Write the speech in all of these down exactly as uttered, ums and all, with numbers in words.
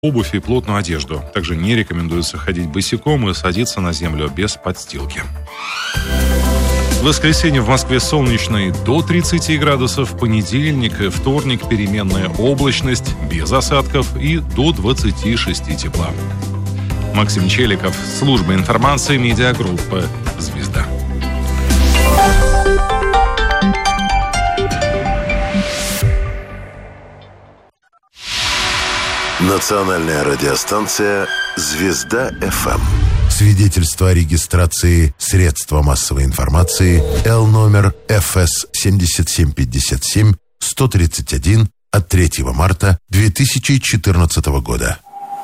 обувь и плотную одежду. Также не рекомендуется ходить босиком и садиться на землю без подстилки. В воскресенье в Москве солнечный до тридцати градусов, в понедельник и вторник переменная облачность, без осадков и до двадцати шести тепла. Максим Челиков, служба информации, медиагруппа «Звезда». Национальная радиостанция «Звезда-ФМ». Свидетельство о регистрации средства массовой информации Л номер эф эс семь семь пять семь сто тридцать один от третьего марта две тысячи четырнадцатого года.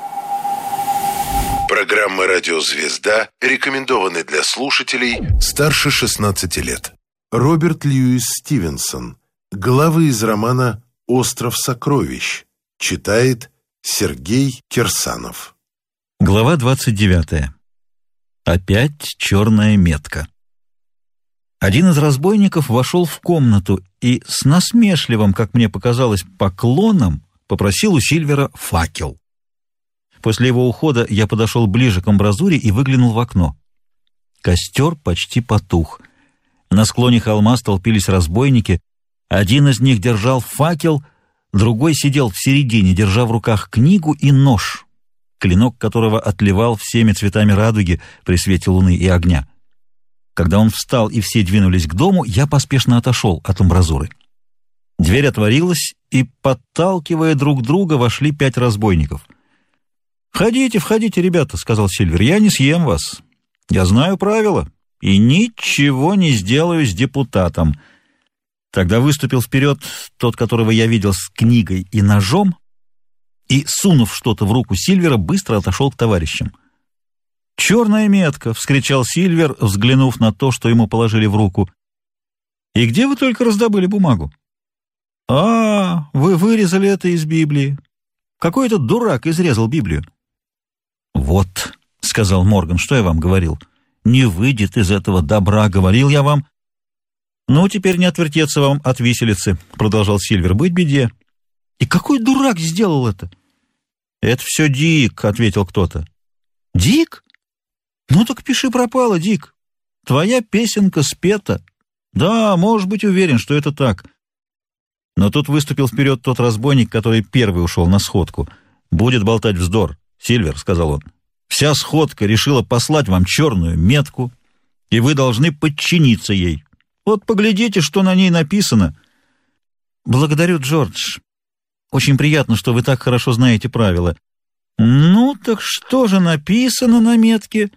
Программа «Радио Звезда» рекомендованы для слушателей старше шестнадцати лет. Роберт Льюис Стивенсон. Главы из романа «Остров сокровищ». Читает Сергей Кирсанов. Глава двадцать девятая. Опять черная метка. Один из разбойников вошел в комнату и с насмешливым, как мне показалось, поклоном попросил у Сильвера факел. После его ухода я подошел ближе к амбразуре и выглянул в окно. Костер почти потух. На склоне холма столпились разбойники. Один из них держал факел, другой сидел в середине, держа в руках книгу и нож, клинок которого отливал всеми цветами радуги при свете луны и огня. Когда он встал и все двинулись к дому, я поспешно отошел от амбразуры. Дверь отворилась, и, подталкивая друг друга, вошли пять разбойников. «Входите, входите, ребята», — сказал Сильвер, — «я не съем вас. Я знаю правила и ничего не сделаю с депутатом». Тогда выступил вперед тот, которого я видел с книгой и ножом, и, сунув что-то в руку Сильвера, быстро отошел к товарищам. «Черная метка!» — вскричал Сильвер, взглянув на то, что ему положили в руку. «И где вы только раздобыли бумагу?» «А, вы вырезали это из Библии. Какой-то дурак изрезал Библию». «Вот», — сказал Морган, — «что я вам говорил? Не выйдет из этого добра, говорил я вам». «Ну, теперь не отвертеться вам от виселицы», — продолжал Сильвер, — «быть беде». «И какой дурак сделал это?» «Это все Дик», — ответил кто-то. «Дик? Ну так пиши пропало, Дик. Твоя песенка спета. Да, можешь быть уверен, что это так». Но тут выступил вперед тот разбойник, который первый ушел на сходку. «Будет болтать вздор, Сильвер», — сказал он. «Вся сходка решила послать вам черную метку, и вы должны подчиниться ей. Вот поглядите, что на ней написано». «Благодарю, Джордж. Очень приятно, что вы так хорошо знаете правила». «Ну, так что же написано на метке?»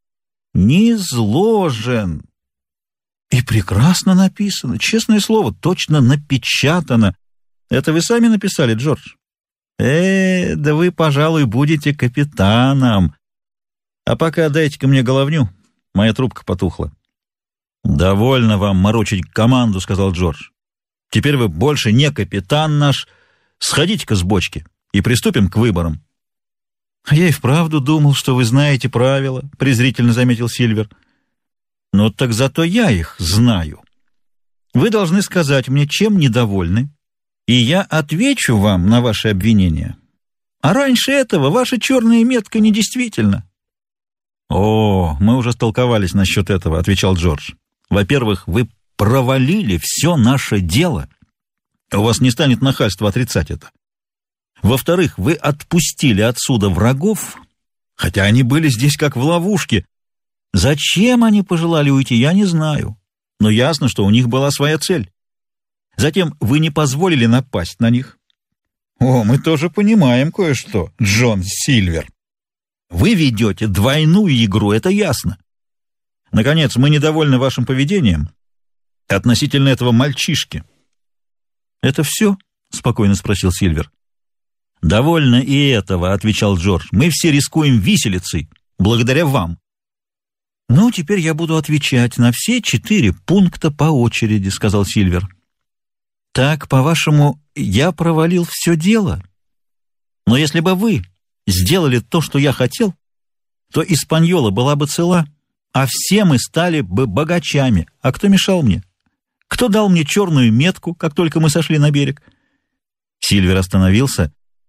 «Низложен». «И прекрасно написано, честное слово, точно напечатано. Это вы сами написали, Джордж?» «Э, да вы, пожалуй, будете капитаном. А пока дайте-ка мне головню, моя трубка потухла». «Довольно вам морочить команду», — сказал Джордж. «Теперь вы больше не капитан наш. Сходите-ка с бочки и приступим к выборам». «Я и вправду думал, что вы знаете правила», — презрительно заметил Сильвер. «Ну так зато я их знаю. Вы должны сказать мне, чем недовольны, и я отвечу вам на ваши обвинения. А раньше этого ваша черная метка недействительна». «О, мы уже столковались насчет этого», — отвечал Джордж. «Во-первых, вы провалили все наше дело. У вас не станет нахальства отрицать это. Во-вторых, вы отпустили отсюда врагов, хотя они были здесь как в ловушке. Зачем они пожелали уйти, я не знаю, но ясно, что у них была своя цель. Затем вы не позволили напасть на них». «О, мы тоже понимаем кое-что, Джон Сильвер. Вы ведете двойную игру, это ясно. Наконец, мы недовольны вашим поведением относительно этого мальчишки». «Это все?» — спокойно спросил Сильвер. «Довольно и этого», — отвечал Джордж. «Мы все рискуем виселицей, благодаря вам». «Ну, теперь я буду отвечать на все четыре пункта по очереди», — сказал Сильвер. «Так, по-вашему, я провалил все дело? Но если бы вы сделали то, что я хотел, то Испаньола была бы цела, а все мы стали бы богачами. А кто мешал мне? Кто дал мне черную метку, как только мы сошли на берег?» Сильвер остановился.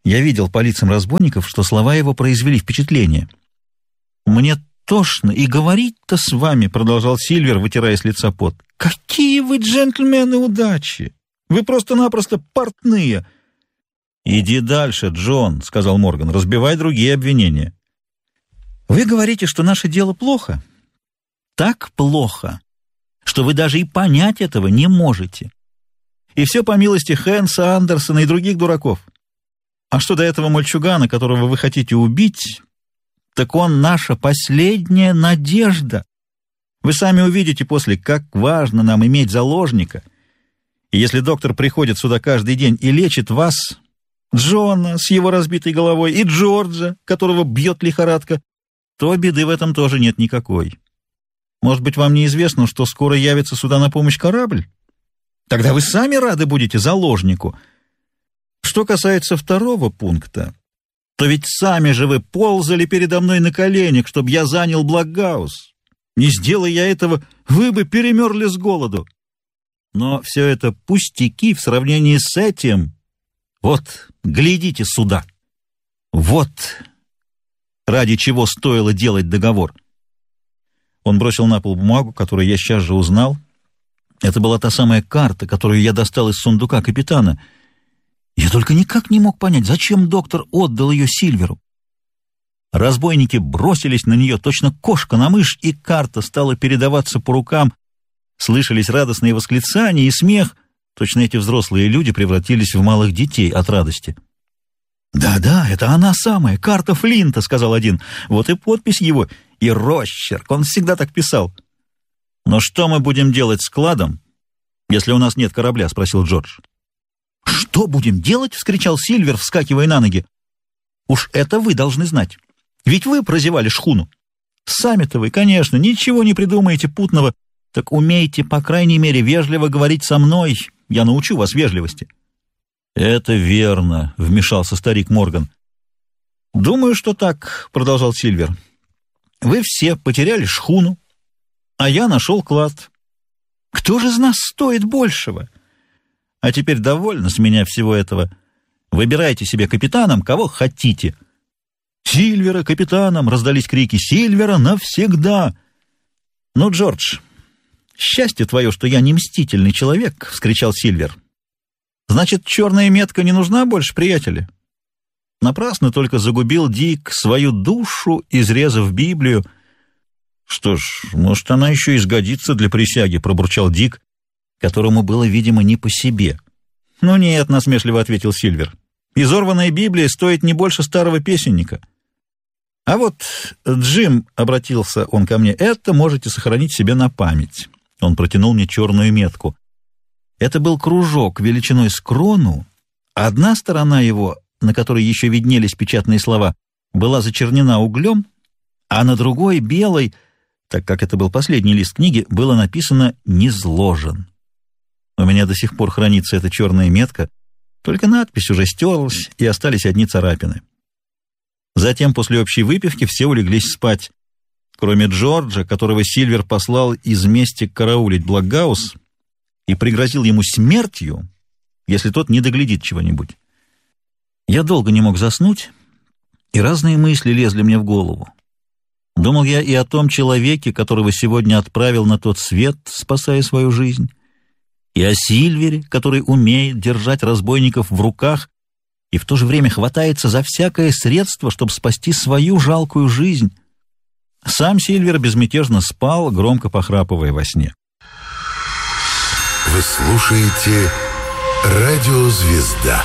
Я видел по лицам разбойников, что слова его произвели впечатление. «Мне тошно и говорить-то с вами», — продолжал Сильвер, вытирая с лица пот. «Какие вы джентльмены удачи! Вы просто-напросто портные!» «Иди дальше, Джон», — сказал Морган, — «разбивай другие обвинения». «Вы говорите, что наше дело плохо? Так плохо, что вы даже и понять этого не можете. И все по милости Хэнса Андерсона и других дураков. А что до этого мальчугана, которого вы хотите убить, так он наша последняя надежда. Вы сами увидите после, как важно нам иметь заложника. И если доктор приходит сюда каждый день и лечит вас, Джона с его разбитой головой и Джорджа, которого бьет лихорадка, то беды в этом тоже нет никакой. Может быть, вам неизвестно, что скоро явится сюда на помощь корабль? Тогда вы сами рады будете заложнику. Что касается второго пункта, то ведь сами же вы ползали передо мной на коленях, чтобы я занял Блокгаус. Не сделай я этого, вы бы перемерли с голоду. Но все это пустяки в сравнении с этим. Вот, глядите сюда. Вот ради чего стоило делать договор. Он бросил на пол бумагу, которую я сейчас же узнал. Это была та самая карта, которую я достал из сундука капитана. Я только никак не мог понять, зачем доктор отдал ее Сильверу. Разбойники бросились на нее, точно кошка на мышь, и карта стала передаваться по рукам. Слышались радостные восклицания и смех. Точно эти взрослые люди превратились в малых детей от радости. «Да-да, это она самая, карта Флинта», — сказал один. «Вот и подпись его, и росчерк, он всегда так писал». «Но что мы будем делать с кладом, если у нас нет корабля?» — спросил Джордж. «Что будем делать?» — вскричал Сильвер, вскакивая на ноги. «Уж это вы должны знать. Ведь вы прозевали шхуну. Сами-то вы, конечно, ничего не придумаете путного, так умейте, по крайней мере, вежливо говорить со мной. Я научу вас вежливости». «Это верно», — вмешался старик Морган. «Думаю, что так», — продолжал Сильвер. «Вы все потеряли шхуну, а я нашел клад. Кто же из нас стоит большего? А теперь довольно с меня всего этого. Выбирайте себе капитаном, кого хотите». «Сильвера капитаном!» — раздались крики. «Сильвера навсегда!» «Ну, Джордж, счастье твое, что я не мстительный человек!» — вскричал Сильвер. «Значит, черная метка не нужна больше, приятели?» Напрасно только загубил Дик свою душу, изрезав Библию. «Что ж, может, она еще и сгодится для присяги», — пробурчал Дик, которому было, видимо, не по себе. «Ну нет», — насмешливо ответил Сильвер. «Изорванная Библия стоит не больше старого песенника. А вот, Джим, — обратился он ко мне, — это можете сохранить себе на память». Он протянул мне черную метку. Это был кружок величиной с крону. Одна сторона его, на которой еще виднелись печатные слова, была зачернена углем, а на другой, белой, так как это был последний лист книги, было написано «Низложен». У меня до сих пор хранится эта черная метка, только надпись уже стерлась, и остались одни царапины. Затем, после общей выпивки, все улеглись спать, кроме Джорджа, которого Сильвер послал из мести караулить Блокгаус и пригрозил ему смертью, если тот не доглядит чего-нибудь. Я долго не мог заснуть, и разные мысли лезли мне в голову. Думал я и о том человеке, которого сегодня отправил на тот свет, спасая свою жизнь, и о Сильвере, который умеет держать разбойников в руках и в то же время хватается за всякое средство, чтобы спасти свою жалкую жизнь. Сам Сильвер безмятежно спал, громко похрапывая во сне. Вы слушаете «Радио Звезда».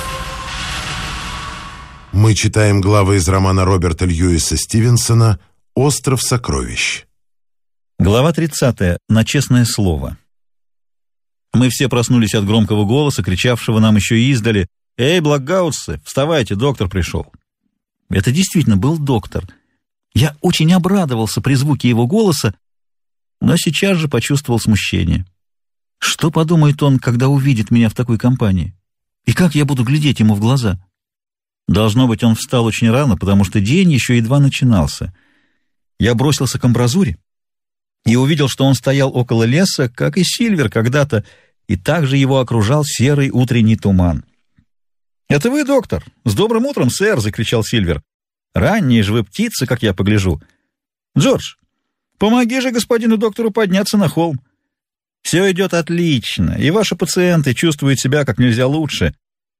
Мы читаем главы из романа Роберта Льюиса Стивенсона «Остров сокровищ». Глава тридцатая. На честное слово. Мы все проснулись от громкого голоса, кричавшего нам еще издали: «Эй, Блокгауссы, вставайте, доктор пришел!» Это действительно был доктор. Я очень обрадовался при звуке его голоса, но сейчас же почувствовал смущение. Что подумает он, когда увидит меня в такой компании? И как я буду глядеть ему в глаза? Должно быть, он встал очень рано, потому что день еще едва начинался. Я бросился к амбразуре и увидел, что он стоял около леса, как и Сильвер когда-то, и также его окружал серый утренний туман. «Это вы, доктор? С добрым утром, сэр!» — закричал Сильвер. «Ранние же вы птицы, как я погляжу. Джордж, помоги же господину доктору подняться на холм. Все идет отлично, и ваши пациенты чувствуют себя как нельзя лучше».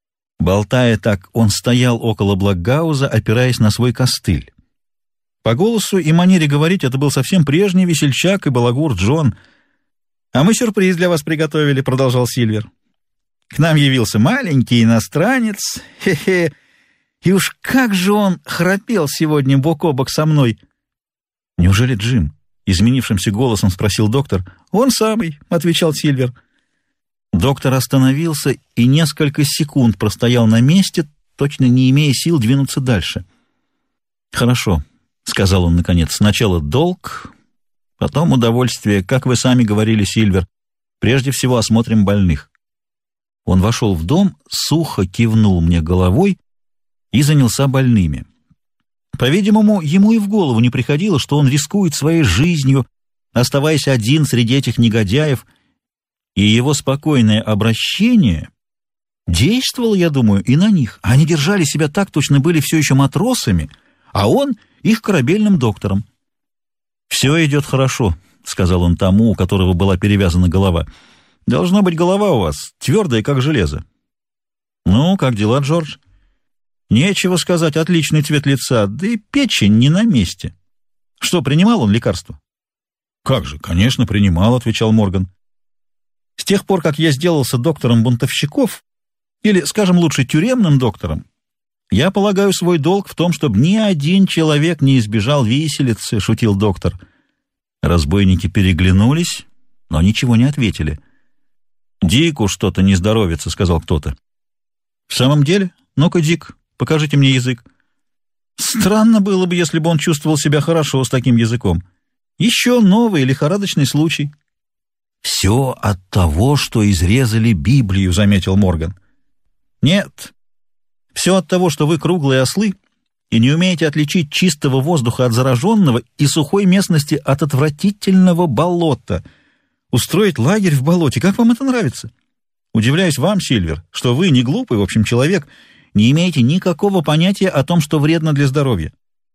Болтая так, он стоял около Блокгауза, опираясь на свой костыль. По голосу и манере говорить это был совсем прежний весельчак и балагур Джон. «А мы сюрприз для вас приготовили», — продолжал Сильвер. «К нам явился маленький иностранец, хе-хе, и уж как же он храпел сегодня бок о бок со мной». «Неужели Джим?» — изменившимся голосом спросил доктор. «Он самый», — отвечал Сильвер. Доктор остановился и несколько секунд простоял на месте, точно не имея сил двинуться дальше. «Хорошо», — сказал он наконец, — «сначала долг, потом удовольствие, как вы сами говорили, Сильвер. Прежде всего осмотрим больных». Он вошел в дом, сухо кивнул мне головой и занялся больными. По-видимому, ему и в голову не приходило, что он рискует своей жизнью, оставаясь один среди этих негодяев, и его спокойное обращение действовало, я думаю, и на них. Они держали себя так, точно были все еще матросами, а он их корабельным доктором. «Все идет хорошо», — сказал он тому, у которого была перевязана голова. «Должна быть голова у вас, твердая, как железо». «Ну, как дела, Джордж?» «Нечего сказать, отличный цвет лица, да и печень не на месте». «Что, принимал он лекарства?» «Как же, конечно, принимал», — отвечал Морган. «С тех пор, как я сделался доктором бунтовщиков, или, скажем лучше, тюремным доктором, я полагаю свой долг в том, чтобы ни один человек не избежал виселицы», — шутил доктор. Разбойники переглянулись, но ничего не ответили. «Дику что-то не здоровится», — сказал кто-то. «В самом деле? Ну-ка, Дик, покажите мне язык». «Странно было бы, если бы он чувствовал себя хорошо с таким языком. Еще новый лихорадочный случай». «Все от того, что изрезали Библию», — заметил Морган. «Нет, все от того, что вы круглые ослы и не умеете отличить чистого воздуха от зараженного и сухой местности от отвратительного болота. Устроить лагерь в болоте, как вам это нравится? Удивляюсь вам, Сильвер, что вы, не глупый, в общем, человек, не имеете никакого понятия о том, что вредно для здоровья».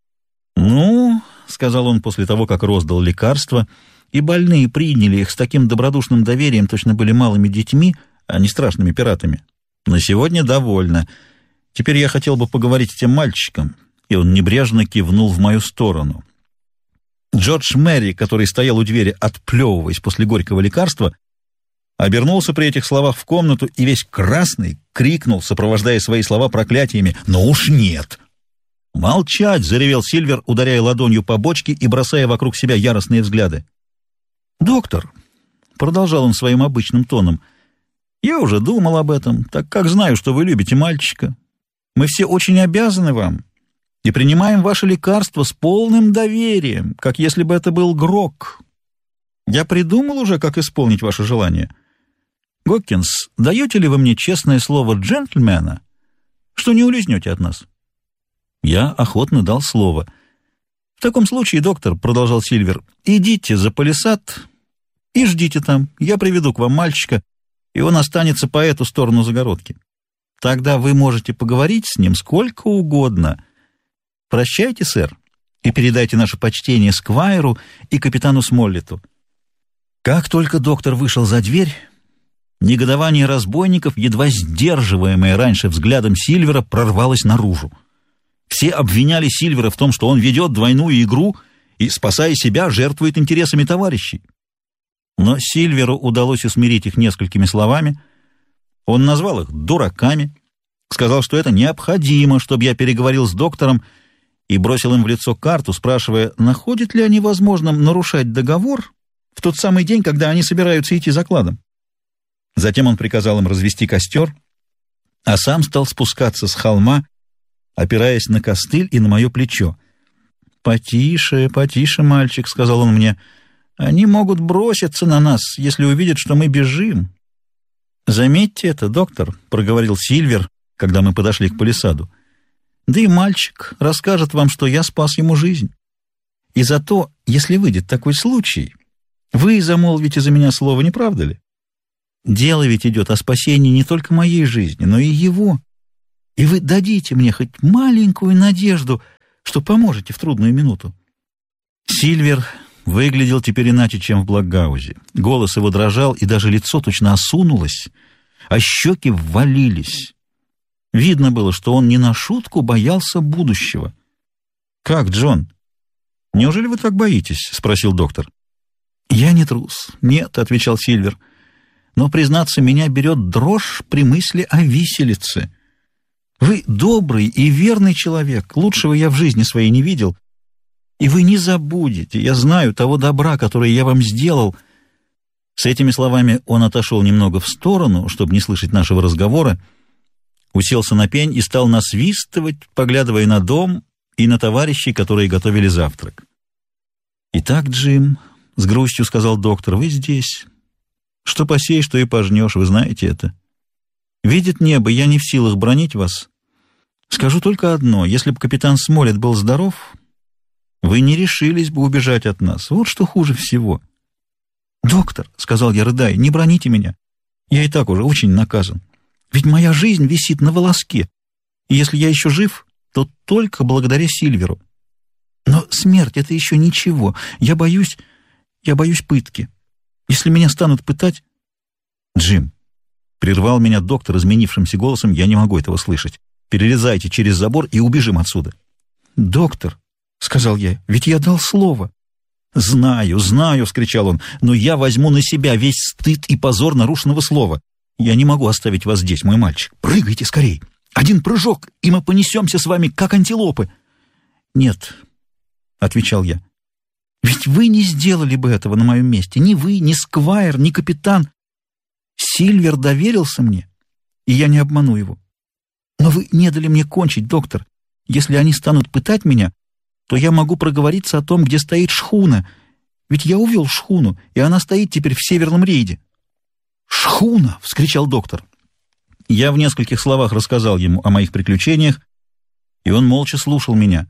«Ну, — сказал он после того, как роздал лекарства, — и больные приняли их с таким добродушным доверием, точно были малыми детьми, а не страшными пиратами. На сегодня довольно. Теперь я хотел бы поговорить с тем мальчиком». И он небрежно кивнул в мою сторону. Джордж Мэри, который стоял у двери, отплевываясь после горького лекарства, обернулся при этих словах в комнату и весь красный крикнул, сопровождая свои слова проклятиями: «Ну уж нет!» «Молчать!» — заревел Сильвер, ударяя ладонью по бочке и бросая вокруг себя яростные взгляды. «Доктор», — продолжал он своим обычным тоном, — «я уже думал об этом, так как знаю, что вы любите мальчика. Мы все очень обязаны вам и принимаем ваше лекарство с полным доверием, как если бы это был грок. Я придумал уже, как исполнить ваше желание. Гоккинс, даете ли вы мне честное слово джентльмена, что не улизнете от нас?» Я охотно дал слово. «В таком случае, доктор, — продолжал Сильвер, — идите за палисад и ждите там. Я приведу к вам мальчика, и он останется по эту сторону загородки. Тогда вы можете поговорить с ним сколько угодно. Прощайте, сэр, и передайте наше почтение Сквайру и капитану Смоллету». Как только доктор вышел за дверь, негодование разбойников, едва сдерживаемое раньше взглядом Сильвера, прорвалось наружу. Все обвиняли Сильвера в том, что он ведет двойную игру и, спасая себя, жертвует интересами товарищей. Но Сильверу удалось усмирить их несколькими словами. Он назвал их дураками, сказал, что это необходимо, чтобы я переговорил с доктором, и бросил им в лицо карту, спрашивая, находят ли они возможным нарушать договор в тот самый день, когда они собираются идти за кладом. Затем он приказал им развести костер, а сам стал спускаться с холма, опираясь на костыль и на мое плечо. «Потише, потише, мальчик», — сказал он мне, — «они могут броситься на нас, если увидят, что мы бежим». «Заметьте это, доктор», — проговорил Сильвер, когда мы подошли к палисаду. «Да и мальчик расскажет вам, что я спас ему жизнь. И зато, если выйдет такой случай, вы замолвите за меня слово, не правда ли? Дело ведь идет о спасении не только моей жизни, но и его. и вы дадите мне хоть маленькую надежду, что поможете в трудную минуту». Сильвер выглядел теперь иначе, чем в Блокгаузе. Голос его дрожал, и даже лицо точно осунулось, а щеки ввалились. Видно было, что он не на шутку боялся будущего. «Как, Джон? Неужели вы так боитесь?» — спросил доктор. «Я не трус. Нет», — отвечал Сильвер. «Но, признаться, меня берет дрожь при мысли о виселице. Вы добрый и верный человек, лучшего я в жизни своей не видел. И вы не забудете, я знаю, того добра, которое я вам сделал». С этими словами он отошел немного в сторону, чтобы не слышать нашего разговора, уселся на пень и стал насвистывать, поглядывая на дом и на товарищей, которые готовили завтрак. «Итак, Джим», — с грустью сказал доктор, — «вы здесь. Что посеешь, то и пожнешь, вы знаете это. Видит небо, я не в силах бранить вас. Скажу только одно: если бы капитан Смолетт был здоров, вы не решились бы убежать от нас. Вот что хуже всего». «Доктор», — сказал я, рыдая, — «не броните меня. Я и так уже очень наказан. Ведь моя жизнь висит на волоске. И если я еще жив, то только благодаря Сильверу. Но смерть — это еще ничего. Я боюсь, я боюсь пытки. Если меня станут пытать...» «Джим», — прервал меня доктор изменившимся голосом, — «я не могу этого слышать. Перелезайте через забор и убежим отсюда». «Доктор», — сказал я, — «ведь я дал слово». «Знаю, знаю», — вскричал он, — «но я возьму на себя весь стыд и позор нарушенного слова. Я не могу оставить вас здесь, мой мальчик. Прыгайте скорей. Один прыжок, и мы понесемся с вами, как антилопы». «Нет», — отвечал я, — «ведь вы не сделали бы этого на моем месте. Ни вы, ни Сквайр, ни капитан. Сильвер доверился мне, и я не обману его. Но вы не дали мне кончить, доктор. Если они станут пытать меня, то я могу проговориться о том, где стоит шхуна. Ведь я увел шхуну, и она стоит теперь в Северном рейде». «Шхуна!» — вскричал доктор. Я в нескольких словах рассказал ему о моих приключениях, и он молча слушал меня.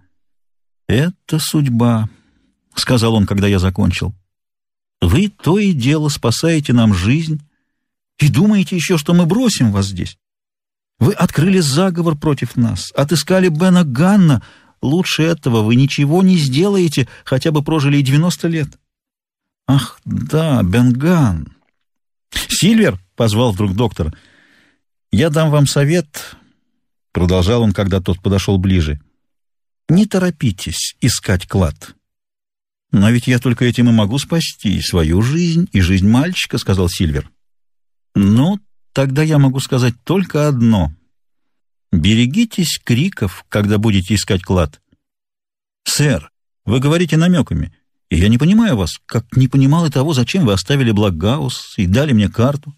«Это судьба», — сказал он, когда я закончил. «Вы то и дело спасаете нам жизнь и думаете еще, что мы бросим вас здесь. Вы открыли заговор против нас, отыскали Бена Ганна. Лучше этого вы ничего не сделаете, хотя бы прожили и девяносто лет». «Ах, да, Бен Ганн». «Сильвер», — позвал вдруг доктор, — «я дам вам совет», — продолжал он, когда тот подошел ближе. «Не торопитесь искать клад». «Но ведь я только этим и могу спасти и свою жизнь, и жизнь мальчика», — сказал Сильвер. «Ну, тогда я могу сказать только одно. Берегитесь криков, когда будете искать клад». «Сэр, вы говорите намеками, и я не понимаю вас, как не понимал и того, зачем вы оставили Блокгаус и дали мне карту».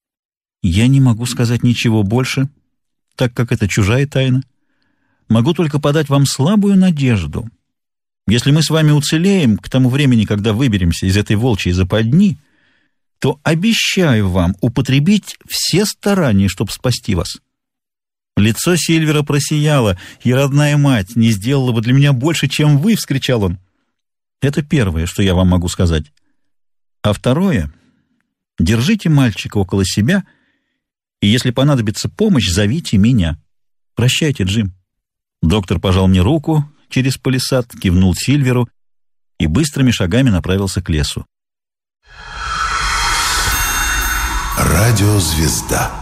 «Я не могу сказать ничего больше, так как это чужая тайна. Могу только подать вам слабую надежду. Если мы с вами уцелеем к тому времени, когда выберемся из этой волчьей западни, то обещаю вам употребить все старания, чтобы спасти вас». Лицо Сильвера просияло, и родная мать не сделала бы для меня больше, чем вы, — вскричал он. Это первое, что я вам могу сказать. А второе — держите мальчика около себя, и если понадобится помощь, зовите меня. Прощайте, Джим. Доктор пожал мне руку через палисад, кивнул Сильверу и быстрыми шагами направился к лесу. Радиозвезда.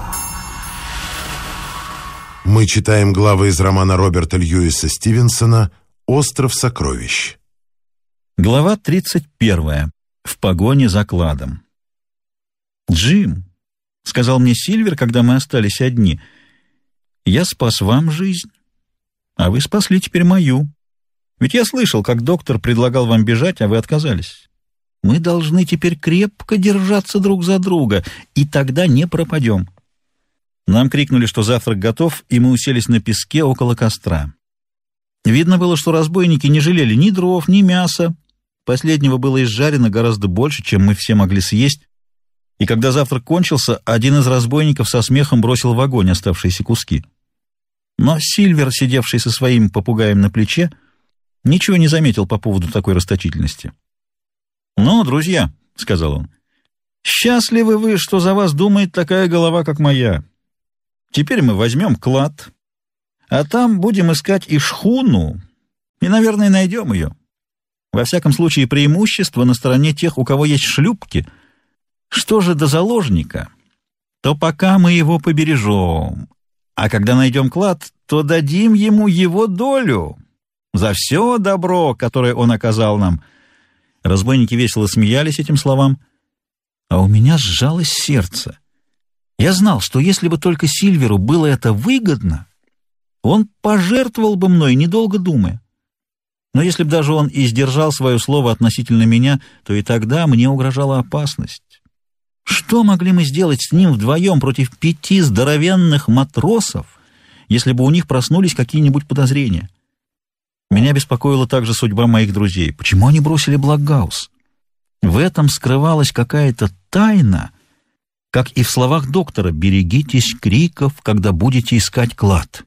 Мы читаем главы из романа Роберта Льюиса Стивенсона «Остров сокровищ». Глава тридцать первая. В погоне за кладом. «Джим», — сказал мне Сильвер, когда мы остались одни, — «я спас вам жизнь, а вы спасли теперь мою. Ведь я слышал, как доктор предлагал вам бежать, а вы отказались. Мы должны теперь крепко держаться друг за друга, и тогда не пропадем». Нам крикнули, что завтрак готов, и мы уселись на песке около костра. Видно было, что разбойники не жалели ни дров, ни мяса. Последнего было изжарено гораздо больше, чем мы все могли съесть. И когда завтрак кончился, один из разбойников со смехом бросил в огонь оставшиеся куски. Но Сильвер, сидевший со своим попугаем на плече, ничего не заметил по поводу такой расточительности. «Ну, друзья», — сказал он, — «счастливы вы, что за вас думает такая голова, как моя. Теперь мы возьмем клад, А там будем искать и шхуну, и, наверное, найдем ее. Во всяком случае, преимущество на стороне тех, у кого есть шлюпки. Что же до заложника, то пока мы его побережем, а когда найдем клад, то дадим ему его долю за все добро, которое он оказал нам». Разбойники весело смеялись этим словам, а у меня сжалось сердце. Я знал, что если бы только Сильверу было это выгодно, он пожертвовал бы мной, недолго думая. Но если бы даже он и сдержал свое слово относительно меня, то и тогда мне угрожала опасность. Что могли мы сделать с ним вдвоем против пяти здоровенных матросов, если бы у них проснулись какие-нибудь подозрения? Меня беспокоила также судьба моих друзей. Почему они бросили Блокгаус? В этом скрывалась какая-то тайна, как и в словах доктора «берегитесь криков, когда будете искать клад».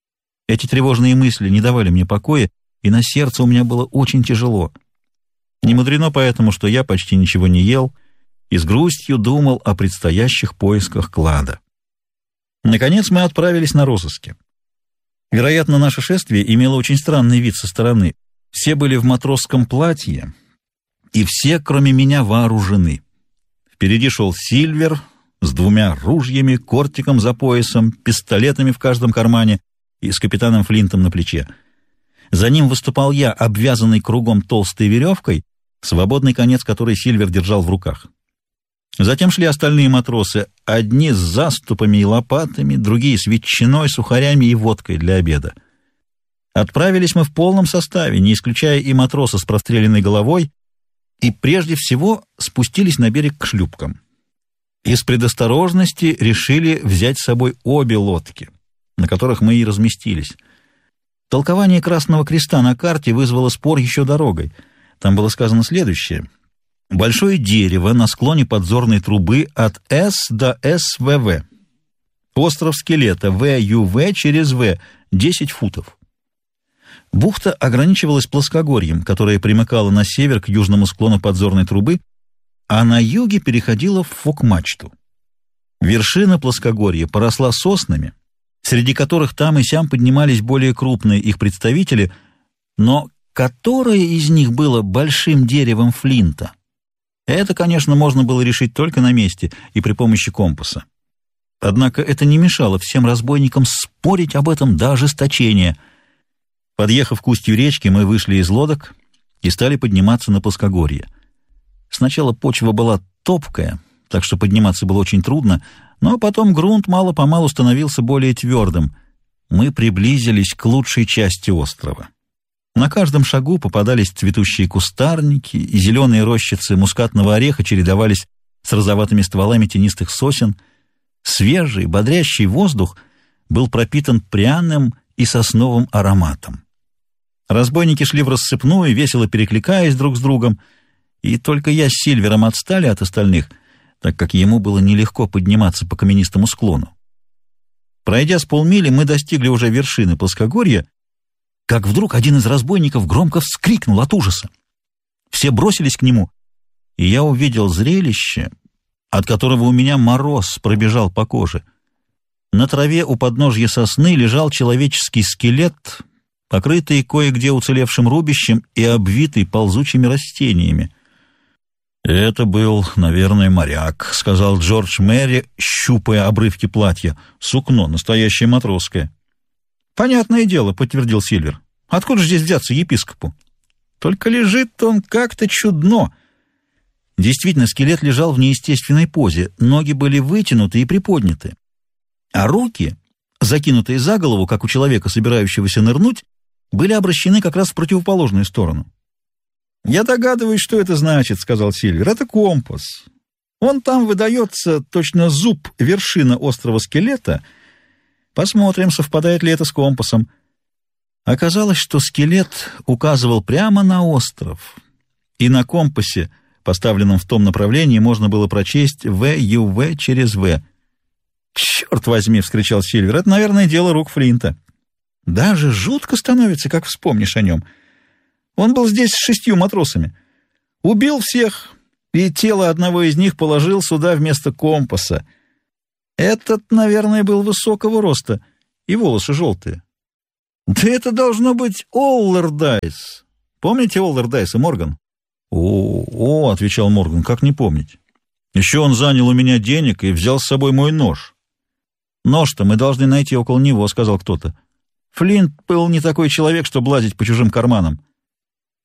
Эти тревожные мысли не давали мне покоя, и на сердце у меня было очень тяжело. Не мудрено поэтому, что я почти ничего не ел и с грустью думал о предстоящих поисках клада. Наконец мы отправились на розыски. Вероятно, наше шествие имело очень странный вид со стороны. Все были в матросском платье, и все, кроме меня, вооружены. Впереди шел Сильвер с двумя ружьями, кортиком за поясом, пистолетами в каждом кармане и с капитаном Флинтом на плече. За ним выступал я, обвязанный кругом толстой веревкой, свободный конец которой Сильвер держал в руках. Затем шли остальные матросы, одни с заступами и лопатами, другие с ветчиной, сухарями и водкой для обеда. Отправились мы в полном составе, не исключая и матроса с простреленной головой, и прежде всего спустились на берег к шлюпкам. Из предосторожности решили взять с собой обе лодки, на которых мы и разместились. Толкование Красного Креста на карте вызвало спор еще дорогой. Там было сказано следующее. Большое дерево на склоне подзорной трубы от С до С В В. Остров Скелета В Ю В через В десять футов. Бухта ограничивалась плоскогорьем, которое примыкало на север к южному склону подзорной трубы, а на юге переходила в фок-мачту. Вершина плоскогорья поросла соснами, среди которых там и сям поднимались более крупные их представители, но которое из них было большим деревом Флинта, это, конечно, можно было решить только на месте и при помощи компаса. Однако это не мешало всем разбойникам спорить об этом до ожесточения. Подъехав к устью речки, мы вышли из лодок и стали подниматься на плоскогорье. Сначала почва была топкая, так что подниматься было очень трудно, но потом грунт мало-помалу становился более твердым. Мы приблизились к лучшей части острова. На каждом шагу попадались цветущие кустарники, и зеленые рощицы мускатного ореха чередовались с розоватыми стволами тенистых сосен. Свежий, бодрящий воздух был пропитан пряным и сосновым ароматом. Разбойники шли в рассыпную, весело перекликаясь друг с другом, и только я с Сильвером отстали от остальных, так как ему было нелегко подниматься по каменистому склону. Пройдя с полмили, мы достигли уже вершины плоскогорья, как вдруг один из разбойников громко вскрикнул от ужаса. Все бросились к нему, и я увидел зрелище, от которого у меня мороз пробежал по коже. На траве у подножья сосны лежал человеческий скелет, покрытый кое-где уцелевшим рубищем и обвитый ползучими растениями. «Это был, наверное, моряк», — сказал Джордж Мэри, щупая обрывки платья. «Сукно, настоящее матросское». «Понятное дело», — подтвердил Сильвер. «Откуда же здесь взяться епископу? Только лежит он как-то чудно». Действительно, скелет лежал в неестественной позе, ноги были вытянуты и приподняты, а руки, закинутые за голову, как у человека, собирающегося нырнуть, были обращены как раз в противоположную сторону. «Я догадываюсь, что это значит», — сказал Сильвер. «Это компас. Он там выдается точно зуб, вершина острова Скелета. Посмотрим, совпадает ли это с компасом». Оказалось, что скелет указывал прямо на остров, и на компасе, поставленном в том направлении, можно было прочесть В Ю В через В. «Черт возьми!» — вскричал Сильвер. «Это, наверное, дело рук Флинта. Даже жутко становится, как вспомнишь о нем. Он был здесь с шестью матросами. Убил всех, и тело одного из них положил сюда вместо компаса. Этот, наверное, был высокого роста, и волосы желтые. Да это должно быть Оллердайс. Помните Оллердайса, Морган? О, о, отвечал Морган, как не помнить. Еще он занял у меня денег и взял с собой мой нож. Нож-то мы должны найти около него, сказал кто-то. Флинт был не такой человек, чтобы лазить по чужим карманам.